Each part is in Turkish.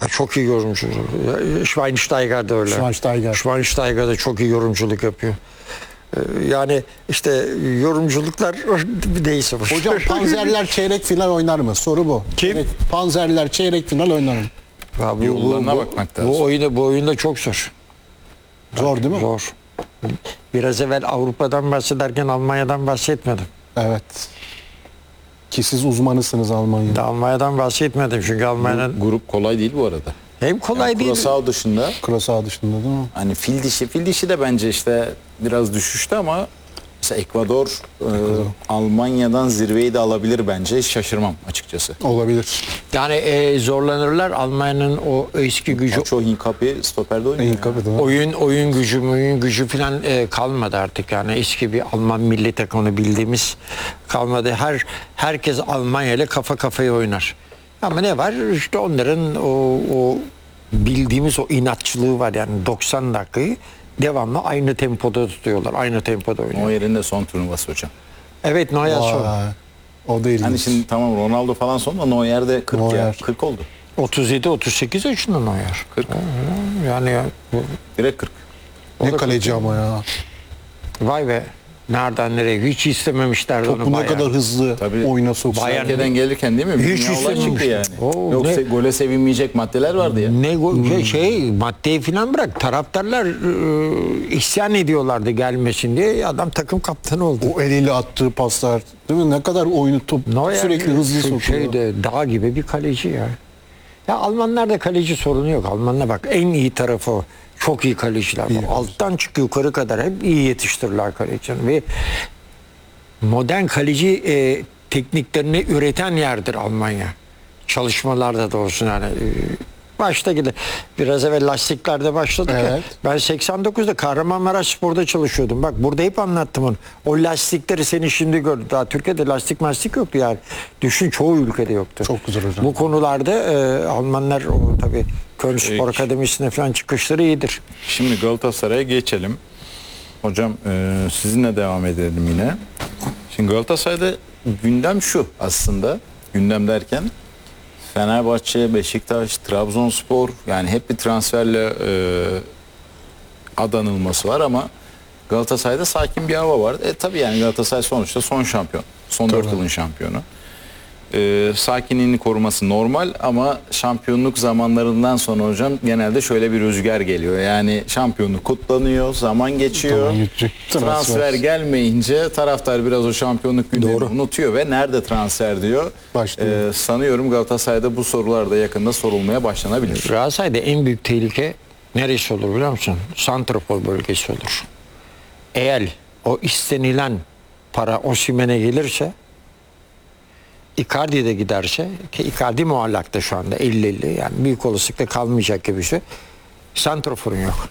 Çok iyi yorumcu. Schweinsteiger de öyle. Schweinsteiger de çok iyi yorumculuk yapıyor. Yani işte yorumculuklar neyse. Hocam Panzerler çeyrek final oynar mı? Soru bu. Kim? Evet, Panzerler çeyrek final oynar mı? Yollarına bakmak lazım. Bu oyunda çok zor. Zor değil mi? Zor. Biraz evvel Avrupa'dan bahsederken Almanya'dan bahsetmedim. Evet. Ki siz uzmanısınız Almanya'da. Almanya'dan bahsetmedim çünkü Almanya'nın Grup kolay değil bu arada. hem kolay değil. Curaçao dışında. Curaçao dışında değil mi? Hani fil dişi de bence işte biraz düşüştü ama mesela Ekvador Almanya'dan zirveyi de alabilir bence. Hiç şaşırmam açıkçası. Olabilir. Yani zorlanırlar. Almanya'nın o eski gücü, Çoğu Hinkapi stoperde oynuyor. Hinkapi değil mi? oyun gücü falan kalmadı artık. Yani eski bir Alman milli takımını bildiğimiz kalmadı. Herkes Almanya ile kafa kafaya oynar. Ama ne var? İşte onların o bildiğimiz o inatçılığı var. Yani 90 dakikayı devamlı aynı tempoda tutuyorlar. Aynı tempoda oynuyor. O yerinde son turnuvası hocam. Evet, Neuer son. Vay, o değil. Hani şimdi tamam Ronaldo falan son da Neuer'de 40 ya. Neuer. 40 oldu. 37-38 yaşında Neuer. 40. Yani Direkt 40. Ne kaleci ama ya. vay be. Nereden nereye? Hiç istememişlerdi onu. Topu ne bayağı. kadar hızlı Tabii. oyuna soksa. Bayağı- Ülkeden gelirken değil mi? Hiç Dünya olay çıktı istememiş. yani. Oo, Yoksa ne- gole sevinmeyecek maddeler vardı ya. Ne maddeyi falan bırak. Taraftarlar isyan ediyorlardı gelmesin diye. Adam takım kaptanı oldu. O eliyle attığı paslar değil mi? Ne kadar oyunu Neuer sürekli hızlı sokuyor. dağ gibi bir kaleci ya. Ya Almanlarda kaleci sorunu yok. Almanlar bak en iyi tarafı o. Çok iyi kaleciler var. Alttan çık yukarı kadar hep iyi yetiştirirler kalecileri. Ve modern kaleci tekniklerini üreten yerdir Almanya. Çalışmalarda da olsun yani. Başta gide biraz evvel lastiklerde başladık ya. Evet. Ben 89'da Kahramanmaraşspor'da çalışıyordum. Bak burada hep anlattım onu. O lastikleri seni şimdi gördüm. Daha Türkiye'de lastik yoktu yani. Düşün çoğu ülkede yoktu. Çok güzel hocam. Bu konularda Almanlar tabii Köln Spor Akademisi'ne falan çıkışları iyidir. Şimdi Galatasaray'a geçelim. Hocam sizinle devam edelim yine. Şimdi Galatasaray'da gündem şu aslında. Gündem derken Fenerbahçe, Beşiktaş, Trabzonspor yani hep bir transferle adanılması var ama Galatasaray'da sakin bir hava var. Tabii yani Galatasaray sonuçta son şampiyon. Son 4 yılın şampiyonu. Sakinliğini koruması normal ama şampiyonluk zamanlarından sonra hocam genelde şöyle bir rüzgar geliyor. Yani şampiyonluk kutlanıyor, zaman geçiyor. Zaman geçecek. Transfer gelmeyince taraftar biraz o şampiyonluk günlerini unutuyor ve nerede transfer diyor. Başlıyor. Sanıyorum Galatasaray'da bu sorular da yakında sorulmaya başlanabilir. Galatasaray'da en büyük tehlike neresi olur biliyor musun? Santrafor bölgesi olur. Eğer o istenilen para Osimhen'e gelirse, Icardi de giderse, ki Icardi muallakta şu anda 50-50 yani büyük olasılıkla kalmayacak gibi bir şey. Santrafor'un yok.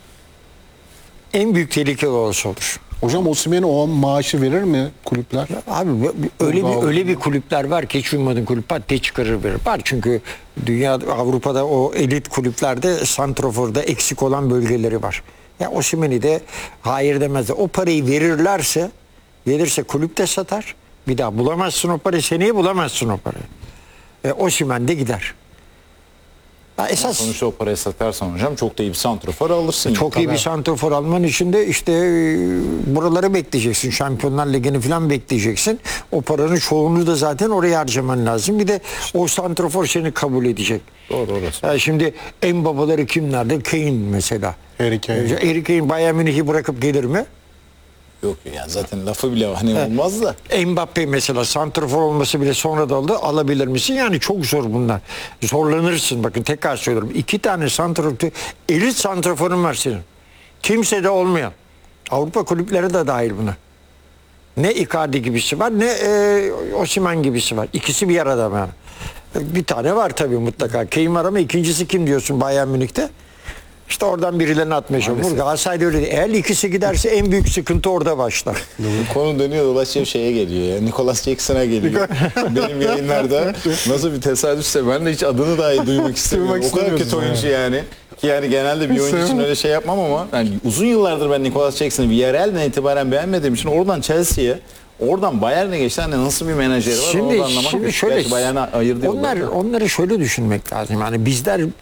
En büyük tehlike o olsa olur. Hocam Osimhen'e o maaşı verir mi kulüpler? Abi öyle bir kulüpler var ki hiç ummadığın kulüp var çıkarır verir. Var çünkü Avrupa'da o elit kulüplerde santraforda eksik olan bölgeleri var. Ya Osimhen'i de hayır demezler. O parayı gelirse kulüp de satar. Bir daha bulamazsın o parayı. Seneye bulamazsın o parayı. Osimhen de gider. Ya esas Sonuçta o parayı satarsan hocam çok da iyi bir santrafor alırsın. çok iyi bir santrafor alman için de işte buraları bekleyeceksin. Şampiyonlar Ligi'ni falan bekleyeceksin. O paranın çoğunu da zaten oraya harcaman lazım. Bir de o santrafor seni kabul edecek. Doğru orası. Yani şimdi en babaları kimlerdi? Kane mesela. Harry Kane. Harry Kane Bayern Münih'i bırakıp gelir mi? Yok ya zaten lafı bile hani olmaz da. Mbappe mesela santrafor olması bile sonra da oldu. Alabilir misin? Yani çok zor bunlar. Zorlanırsın. Bakın tekrar söylüyorum. 2 tane santrafor, elit santraforun var senin. Kimse de olmayan. Avrupa kulüpleri de dahil buna. Ne Icardi gibisi var ne Osimhen gibisi var. İkisi bir arada yani. Bir tane var tabii mutlaka. Kane var ama ikincisi kim diyorsun Bayern Münih'te? İşte oradan birilerini atmaya çalışıyor. Galatasaray'da öyle değil. Eğer ikisi giderse en büyük sıkıntı orada başlar. Konu dönüyor dolaşıyor şeye geliyor ya. Nicolas Jackson'a geliyor. Benim yayınlarda nasıl bir tesadüfse ben de hiç adını dahi duymak istemiyorum. O kadar kötü oyuncu yani. Ki yani genelde bir oyuncu için öyle şey yapmam ama yani uzun yıllardır ben Nicolas Jackson'ı Villarreal'den itibaren beğenmediğim için oradan Chelsea'ye, oradan Bayern'e geçti. Hani nasıl bir menajeri var onu da anlamak. Şimdi şöyle Bayern'e ayırdı onları şöyle düşünmek lazım. Yani bizler